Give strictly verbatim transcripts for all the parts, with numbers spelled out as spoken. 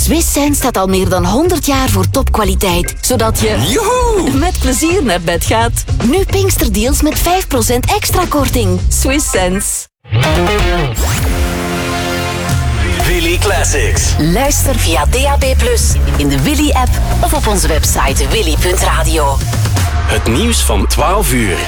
Swiss Sense staat al meer dan honderd jaar voor topkwaliteit, zodat je Joehoe! met plezier naar bed gaat. Nu Pinksterdeals met vijf procent extra korting. Swiss Sense. Willy Classics. Luister via D A B plus, in de Willy-app of op onze website willy punt radio. Het nieuws van twaalf uur.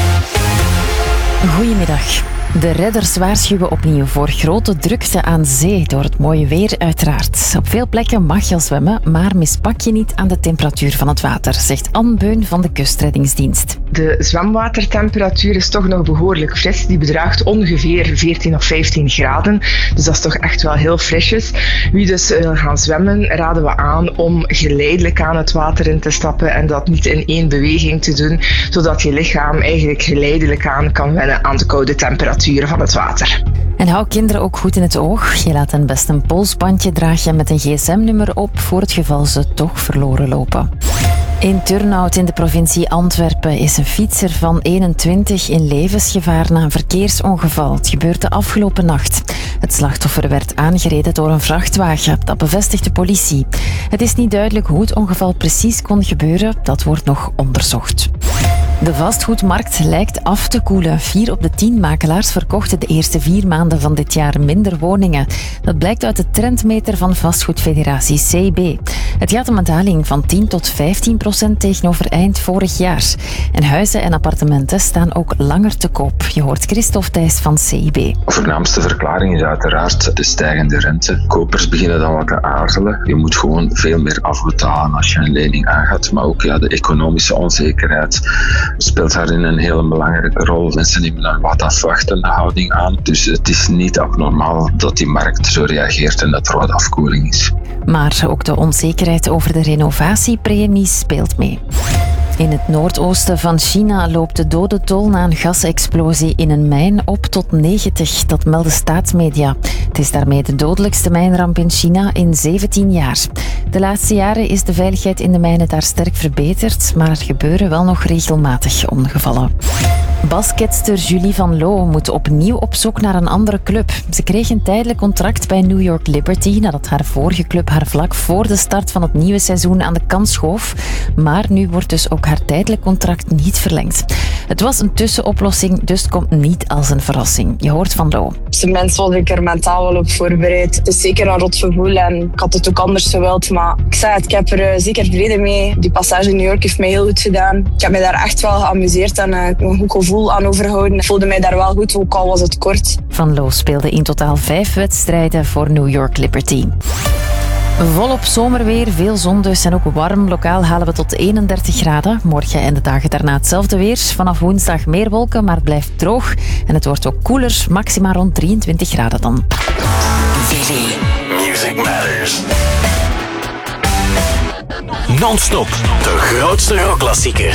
Goedemiddag. De redders waarschuwen opnieuw voor grote drukte aan zee door het mooie weer uiteraard. Op veel plekken mag je al zwemmen, maar mispak je niet aan de temperatuur van het water, zegt Anne Beun van de Kustreddingsdienst. De zwemwatertemperatuur is toch nog behoorlijk fris. Die bedraagt ongeveer veertien of vijftien graden. Dus dat is toch echt wel heel frisjes. Wie dus wil gaan zwemmen, raden we aan om geleidelijk aan het water in te stappen en dat niet in één beweging te doen, zodat je lichaam eigenlijk geleidelijk aan kan wennen aan de koude temperatuur van het water. En hou kinderen ook goed in het oog. Je laat hen best een polsbandje dragen met een gsm-nummer op voor het geval ze toch verloren lopen. In Turnhout in de provincie Antwerpen is een fietser van eenentwintig in levensgevaar na een verkeersongeval. Het gebeurde de afgelopen nacht. Het slachtoffer werd aangereden door een vrachtwagen. Dat bevestigt de politie. Het is niet duidelijk hoe het ongeval precies kon gebeuren. Dat wordt nog onderzocht. De vastgoedmarkt lijkt af te koelen. Vier op de tien makelaars verkochten de eerste vier maanden van dit jaar minder woningen. Dat blijkt uit de trendmeter van vastgoedfederatie C I B. Het gaat om een daling van tien tot vijftien procent tegenover eind vorig jaar. En huizen en appartementen staan ook langer te koop. Je hoort Christophe Thijs van C I B. De voornaamste verklaring is uiteraard de stijgende rente. Kopers beginnen dan wat te aarzelen. Je moet gewoon veel meer afbetalen als je een lening aangaat. Maar ook ja, de economische onzekerheid speelt daarin een hele belangrijke rol. Mensen nemen een wat afwachtende houding aan. Dus het is niet abnormaal dat die markt zo reageert en dat er wat afkoeling is. Maar ook de onzekerheid over de renovatiepremie speelt mee. In het noordoosten van China loopt de dodentol na een gasexplosie in een mijn op tot negentig. Dat melden staatsmedia. Het is daarmee de dodelijkste mijnramp in China in zeventien jaar. De laatste jaren is de veiligheid in de mijnen daar sterk verbeterd, maar er gebeuren wel nog regelmatig ongevallen. Basketster Julie van Loo moet opnieuw op zoek naar een andere club. Ze kreeg een tijdelijk contract bij New York Liberty nadat haar vorige club haar vlak voor de start van het nieuwe seizoen aan de kant schoof. Maar nu wordt dus ook haar tijdelijk contract niet verlengd. Het was een tussenoplossing, dus het komt niet als een verrassing. Je hoort van Loo. Op zijn minst was ik er mentaal wel op voorbereid. Het is zeker een rot gevoel en ik had het ook anders gewild. Maar ik zei het, ik heb er uh, zeker vrede mee. Die passage in New York heeft mij heel goed gedaan. Ik heb mij daar echt wel geamuseerd en uh, een goed gevoel aan overhouden. Ik voelde mij daar wel goed, ook al was het kort. Van Loo speelde in totaal vijf wedstrijden voor New York Liberty. Volop zomerweer, veel zon dus en ook warm. Lokaal halen we tot eenendertig graden. Morgen en de dagen daarna hetzelfde weer. Vanaf woensdag meer wolken, maar het blijft droog. En het wordt ook koeler, maximaal rond drieëntwintig graden dan. Willy. Music Matters. Non-stop. De grootste rockklassiekers.